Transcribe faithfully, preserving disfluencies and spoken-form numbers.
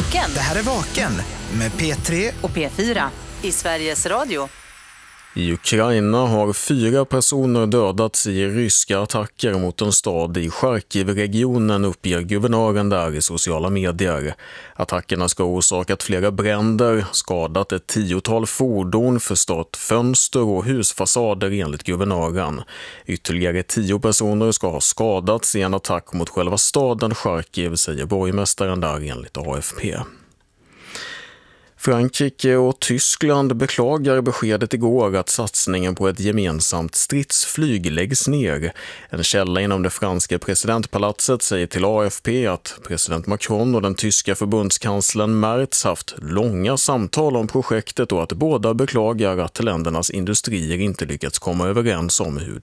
Vaken. Det här är Vaken med P tre och P fyra i Sveriges Radio. I Ukraina har fyra personer dödats i ryska attacker mot en stad i Charkiv-regionen, uppger guvernören där i sociala medier. Attackerna ska ha orsakat flera bränder, skadat ett tiotal fordon, förstört fönster och husfasader enligt guvernören. Ytterligare tio personer ska ha skadats i en attack mot själva staden Charkiv, säger borgmästaren där enligt A F P. Frankrike och Tyskland beklagar beskedet igår att satsningen på ett gemensamt stridsflyg läggs ner. En källa inom det franska presidentpalatset säger till A F P att president Macron och den tyska förbundskanslern Merz haft långa samtal om projektet och att båda beklagar att ländernas industrier inte lyckats komma överens om hur